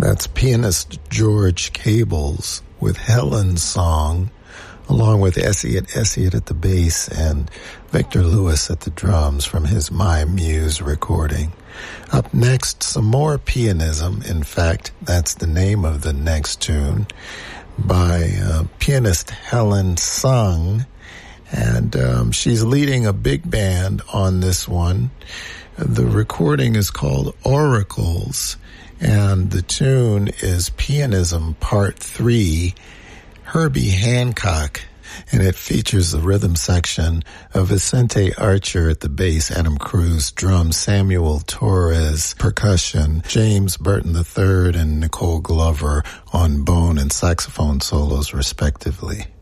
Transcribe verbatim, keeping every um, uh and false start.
That's pianist George Cables with Helen's Song, along with Essiet Essiet at the bass and Victor Lewis at the drums from his My Muse recording. Up next, some more pianism. In fact, that's the name of the next tune, by uh, pianist Helen Sung. And um, she's leading a big band on this one. The recording is called Oracles, and the tune is Pianism Part three, Herbie Hancock, and it features the rhythm section of Vicente Archer at the bass, Adam Cruz drums, Samuel Torres percussion, James Burton the third and Nicole Glover on bone and saxophone solos respectively.